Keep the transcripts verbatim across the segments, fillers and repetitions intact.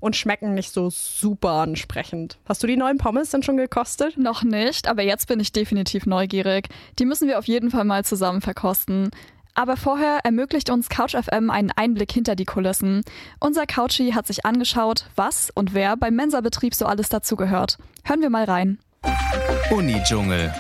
und schmecken nicht so super ansprechend. Hast du die neuen Pommes denn schon gekostet? Noch nicht, aber jetzt bin ich definitiv neugierig. Die müssen wir auf jeden Fall mal zusammen verkosten. Aber vorher ermöglicht uns Couch F M einen Einblick hinter die Kulissen. Unser Couchie hat sich angeschaut, was und wer beim Mensabetrieb so alles dazugehört. Hören wir mal rein. Uni-Dschungel.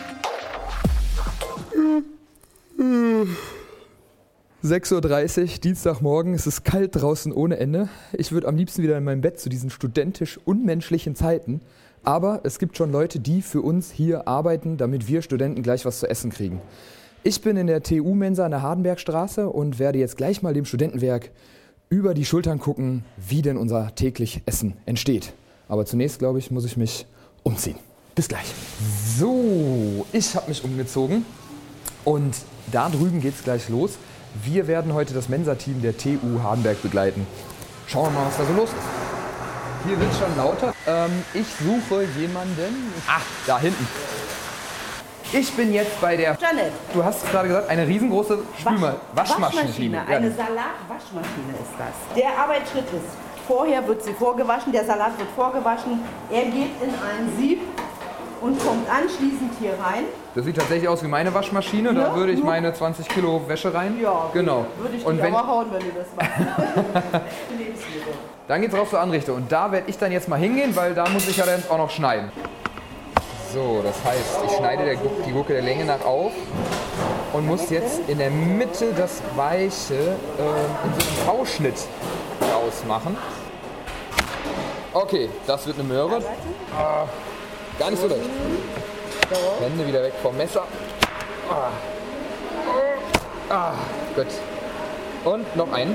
sechs Uhr dreißig, Dienstagmorgen, es ist kalt draußen ohne Ende. Ich würde am liebsten wieder in meinem Bett zu diesen studentisch unmenschlichen Zeiten. Aber es gibt schon Leute, die für uns hier arbeiten, damit wir Studenten gleich was zu essen kriegen. Ich bin in der T U-Mensa an der Hardenbergstraße und werde jetzt gleich mal dem Studentenwerk über die Schultern gucken, wie denn unser täglich Essen entsteht. Aber zunächst, glaube ich, muss ich mich umziehen. Bis gleich. So, ich habe mich umgezogen und da drüben geht's gleich los. Wir werden heute das Mensa-Team der T U Hardenberg begleiten. Schauen wir mal, was da so los ist. Hier wird schon lauter. Ähm, ich suche jemanden. Ach, da hinten. Ich bin jetzt bei der... Janet. Du hast gerade gesagt, eine riesengroße Spülma- Wasch- Waschmaschine. Waschmaschine. Ja. Eine Salatwaschmaschine ist das. Der Arbeitsschritt ist, vorher wird sie vorgewaschen, der Salat wird vorgewaschen. Er geht in ein Sieb und kommt anschließend hier rein. Das sieht tatsächlich aus wie meine Waschmaschine. Da Ja, würde ich nur- meine zwanzig Kilo Wäsche rein. Ja, genau. würde ich Und dich wenn, aber hauen, wenn du das machst. Lebensmittel. dann geht's raus zur Anrichte. Und da werde ich dann jetzt mal hingehen, weil da muss ich ja dann auch noch schneiden. So, das heißt, ich schneide der, Gu- die Gurke der Länge nach auf und muss jetzt in der Mitte das Weiche äh, in so einem V-Schnitt rausmachen. Okay, das wird eine Möhre. Ah, gar nicht so leicht. Hände wieder weg vom Messer. Ah, ah, gut. Und noch einen.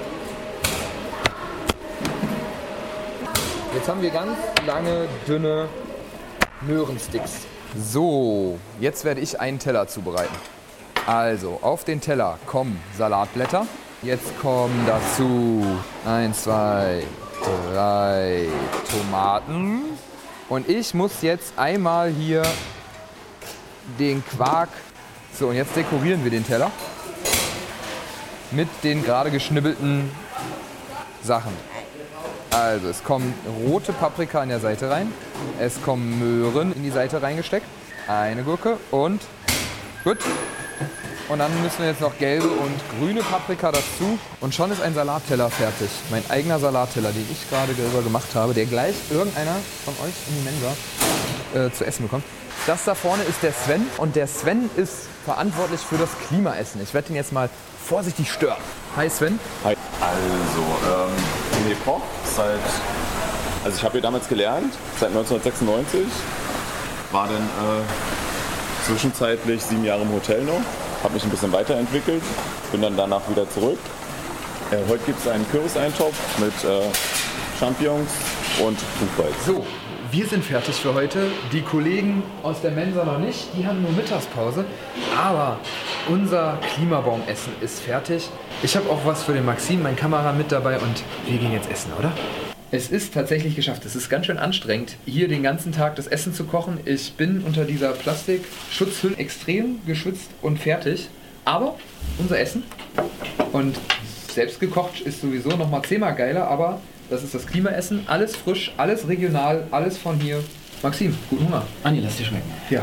Jetzt haben wir ganz lange, dünne Möhrensticks. So, jetzt werde ich einen Teller zubereiten. Also, auf den Teller kommen Salatblätter. Jetzt kommen dazu eins, zwei, drei Tomaten. Und ich muss jetzt einmal hier den Quark... So, und jetzt dekorieren wir den Teller mit den gerade geschnibbelten Sachen. Also, es kommen rote Paprika in der Seite rein. Es kommen Möhren in die Seite reingesteckt. Eine Gurke und gut. Und dann müssen wir jetzt noch gelbe und grüne Paprika dazu. Und schon ist ein Salatteller fertig. Mein eigener Salatteller, den ich gerade selber gemacht habe, der gleich irgendeiner von euch in die Mensa äh, zu essen bekommt. Das da vorne ist der Sven. Und der Sven ist verantwortlich für das Klimaessen. Ich werde ihn jetzt mal vorsichtig stören. Hi Sven. Hi. Also, ähm, nee, Koch seit, also ich habe hier damals gelernt, seit neunzehnhundertsechsundneunzig, war dann äh, zwischenzeitlich sieben Jahre im Hotel noch, habe mich ein bisschen weiterentwickelt, bin dann danach wieder zurück. Äh, heute gibt es einen Kürbiseintopf mit äh, Champignons und Buchweiz. So, wir sind fertig für heute. Die Kollegen aus der Mensa noch nicht, die haben nur Mittagspause. Aber unser Klimabaumessen ist fertig. Ich habe auch was für den Maxim, mein Kamera, mit dabei und wir gehen jetzt essen, oder? Es ist tatsächlich geschafft. Es ist ganz schön anstrengend, hier den ganzen Tag das Essen zu kochen. Ich bin unter dieser Plastikschutzhülle extrem geschwitzt und fertig. Aber unser Essen und selbst gekocht ist sowieso noch mal zehnmal geiler, aber das ist das Klimaessen. Alles frisch, alles regional, alles von hier. Maxim, guten Hunger. Anni, lass dir schmecken. Ja.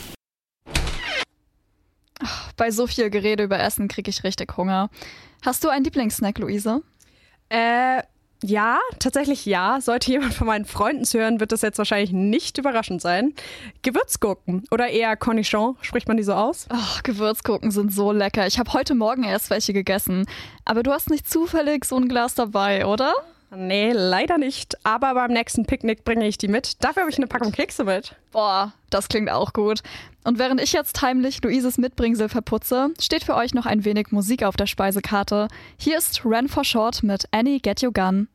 Bei so viel Gerede über Essen kriege ich richtig Hunger. Hast du einen Lieblingssnack, Luise? Äh, ja, tatsächlich ja. Sollte jemand von meinen Freunden hören, wird das jetzt wahrscheinlich nicht überraschend sein. Gewürzgurken oder eher Cornichon, spricht man die so aus? Oh, Gewürzgurken sind so lecker. Ich habe heute Morgen erst welche gegessen. Aber du hast nicht zufällig so ein Glas dabei, oder? Nee, leider nicht. Aber beim nächsten Picknick bringe ich die mit. Dafür habe ich eine Packung Kekse mit. Boah, das klingt auch gut. Und während ich jetzt heimlich Luises Mitbringsel verputze, steht für euch noch ein wenig Musik auf der Speisekarte. Hier ist Ran for Short mit Annie Get Your Gun.